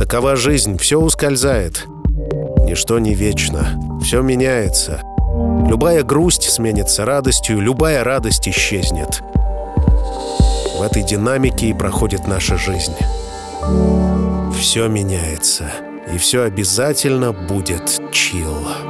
Такова жизнь, все ускользает. Ничто не вечно, все меняется. Любая грусть сменится радостью, любая радость исчезнет. В этой динамике и проходит наша жизнь. Все меняется, и все обязательно будет чил.